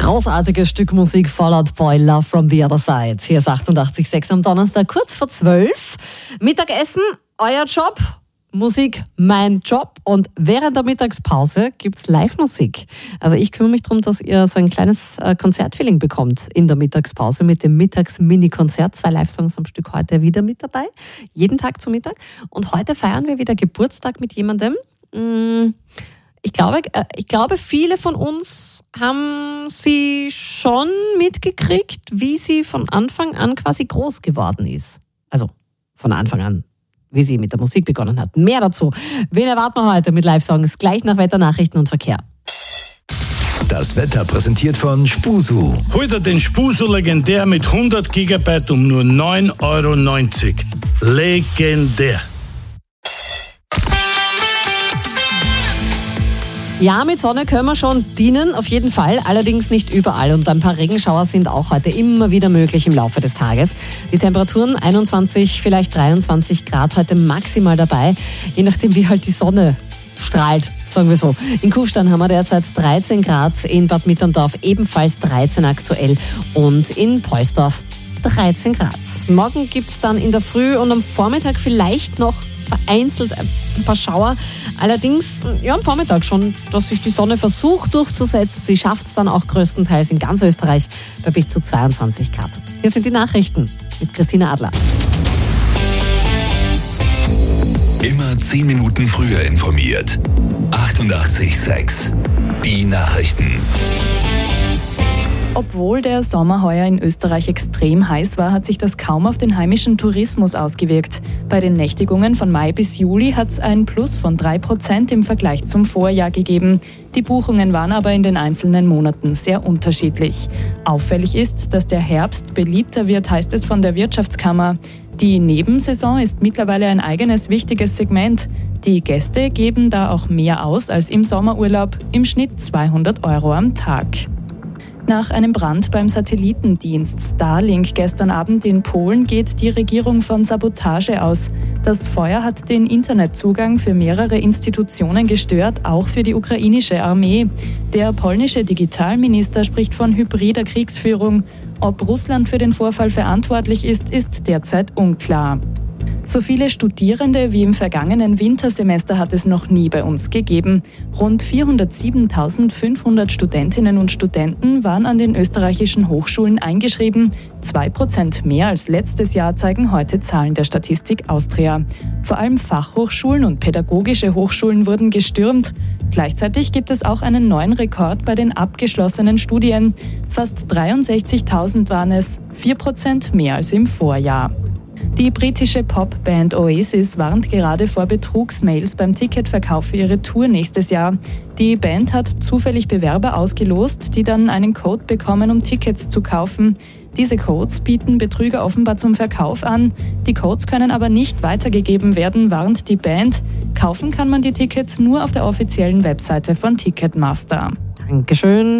Großartiges Stück Musik, Fall Out Boy, Love from the Other Side. Hier ist 88,6 am Donnerstag, kurz vor 12. Mittagessen, euer Job, Musik, mein Job. Und während der Mittagspause gibt's Live-Musik. Also ich kümmere mich darum, dass ihr so ein kleines Konzertfeeling bekommt in der Mittagspause mit dem Mittags-Mini-Konzert. 2 Live-Songs am Stück heute wieder mit dabei, jeden Tag zu Mittag. Und heute feiern wir wieder Geburtstag mit jemandem. Ich glaube, viele von uns haben sie schon mitgekriegt, wie sie von Anfang an quasi groß geworden ist. Also von Anfang an, wie sie mit der Musik begonnen hat. Mehr dazu. Wen erwarten wir heute mit Live-Songs? Gleich nach Wetternachrichten und Verkehr. Das Wetter präsentiert von Spusu. Heute den Spusu legendär mit 100 GB um nur 9,90 €. Legendär. Ja, mit Sonne können wir schon dienen, auf jeden Fall, allerdings nicht überall. Und ein paar Regenschauer sind auch heute immer wieder möglich im Laufe des Tages. Die Temperaturen 21, vielleicht 23 Grad heute maximal dabei, je nachdem wie halt die Sonne strahlt, sagen wir so. In Kufstein haben wir derzeit 13 Grad, in Bad Mitterndorf ebenfalls 13 aktuell und in Poisdorf 13 Grad. Morgen gibt's dann in der Früh und am Vormittag vielleicht noch vereinzelt ein paar Schauer. Allerdings, ja, am Vormittag schon, dass sich die Sonne versucht durchzusetzen. Sie schafft es dann auch größtenteils in ganz Österreich bei bis zu 22 Grad. Hier sind die Nachrichten mit Christina Adler. Immer 10 Minuten früher informiert. 88,6. Die Nachrichten. Obwohl der Sommer heuer in Österreich extrem heiß war, hat sich das kaum auf den heimischen Tourismus ausgewirkt. Bei den Nächtigungen von Mai bis Juli hat es ein Plus von 3% im Vergleich zum Vorjahr gegeben. Die Buchungen waren aber in den einzelnen Monaten sehr unterschiedlich. Auffällig ist, dass der Herbst beliebter wird, heißt es von der Wirtschaftskammer. Die Nebensaison ist mittlerweile ein eigenes wichtiges Segment. Die Gäste geben da auch mehr aus als im Sommerurlaub, im Schnitt 200 € am Tag. Nach einem Brand beim Satellitendienst Starlink gestern Abend in Polen geht die Regierung von Sabotage aus. Das Feuer hat den Internetzugang für mehrere Institutionen gestört, auch für die ukrainische Armee. Der polnische Digitalminister spricht von hybrider Kriegsführung. Ob Russland für den Vorfall verantwortlich ist, ist derzeit unklar. So viele Studierende wie im vergangenen Wintersemester hat es noch nie bei uns gegeben. Rund 407.500 Studentinnen und Studenten waren an den österreichischen Hochschulen eingeschrieben. 2% mehr als letztes Jahr zeigen heute Zahlen der Statistik Austria. Vor allem Fachhochschulen und pädagogische Hochschulen wurden gestürmt. Gleichzeitig gibt es auch einen neuen Rekord bei den abgeschlossenen Studien. Fast 63.000 waren es, 4% mehr als im Vorjahr. Die britische Popband Oasis warnt gerade vor Betrugsmails beim Ticketverkauf für ihre Tour nächstes Jahr. Die Band hat zufällig Bewerber ausgelost, die dann einen Code bekommen, um Tickets zu kaufen. Diese Codes bieten Betrüger offenbar zum Verkauf an. Die Codes können aber nicht weitergegeben werden, warnt die Band. Kaufen kann man die Tickets nur auf der offiziellen Webseite von Ticketmaster. Dankeschön.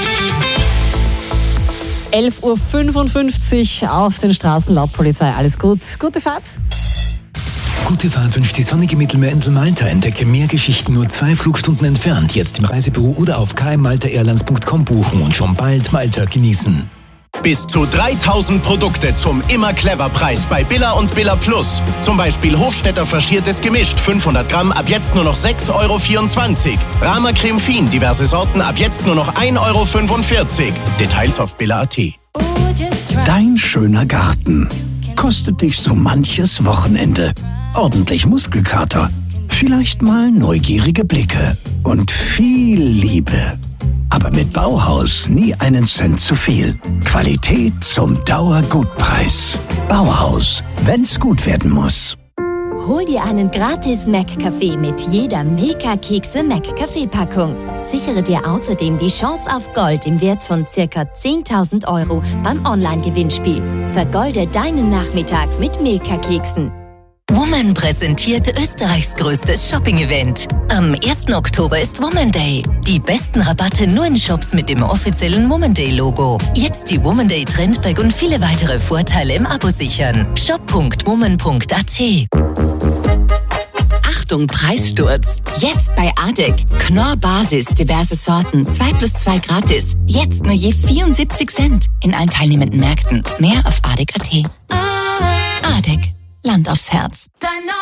11.55 Uhr auf den Straßen laut Polizei. Alles gut. Gute Fahrt. Gute Fahrt wünscht die sonnige Mittelmeerinsel Malta. Entdecke mehr Geschichten nur 2 Flugstunden entfernt. Jetzt im Reisebüro oder auf kmmaltaairlines.com buchen und schon bald Malta genießen. Bis zu 3.000 Produkte zum Immer-Clever-Preis bei Billa und Billa Plus. Zum Beispiel Hofstetter faschiertes Gemischt, 500 Gramm, ab jetzt nur noch 6,24 €. Rama Creme Fin, diverse Sorten, ab jetzt nur noch 1,45 €. Details auf billa.at. Dein schöner Garten kostet dich so manches Wochenende. Ordentlich Muskelkater, vielleicht mal neugierige Blicke und viel Liebe. Aber mit Bauhaus nie einen Cent zu viel. Qualität zum Dauergutpreis. Bauhaus, wenn's gut werden muss. Hol dir einen gratis Mac-Kaffee mit jeder Milka Kekse-Mac-Kaffee-Packung. Sichere dir außerdem die Chance auf Gold im Wert von ca. 10.000 € beim Online-Gewinnspiel. Vergolde deinen Nachmittag mit Milka-Keksen. Woman präsentiert Österreichs größtes Shopping-Event. Am 1. Oktober ist Woman Day. Die besten Rabatte nur in Shops mit dem offiziellen Woman Day-Logo. Jetzt die Woman Day Trendbag und viele weitere Vorteile im Abo sichern. shop.woman.at Achtung, Preissturz. Jetzt bei ADEC. Knorr Basis, diverse Sorten, 2+2 gratis. Jetzt nur je 74 Cent in allen teilnehmenden Märkten. Mehr auf adec.at. ADEC. Land aufs Herz.